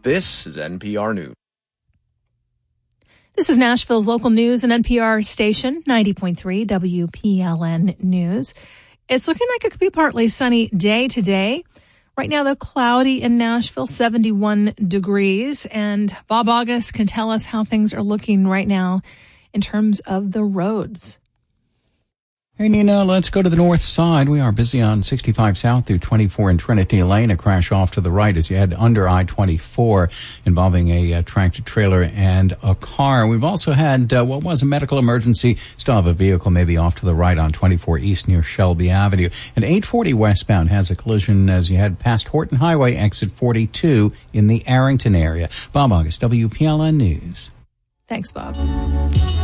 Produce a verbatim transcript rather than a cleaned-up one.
This is N P R News. This is Nashville's local news and N P R station, ninety point three W P L N News. It's looking like it could be a partly sunny day today. Right now, though, cloudy in Nashville, seventy-one degrees. And Bob August can tell us how things are looking right now in terms of the roads. Hey, Nina, let's go to the north side. We are busy on sixty-five South through twenty-four in Trinity Lane. A crash off to the right as you head under I twenty-four involving a uh, tractor trailer and a car. We've also had uh, what was a medical emergency. Still have a vehicle maybe off to the right on twenty-four East near Shelby Avenue. And eight forty westbound has a collision as you head past Horton Highway, exit forty-two in the Arrington area. Bob August, W P L N News. Thanks, Bob.